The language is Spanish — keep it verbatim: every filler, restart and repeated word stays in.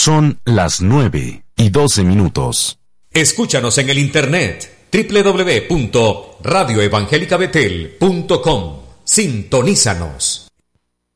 Son las nueve y doce minutos. Escúchanos en el internet doble u doble u doble u punto radio evangélica betel punto com. Sintonízanos.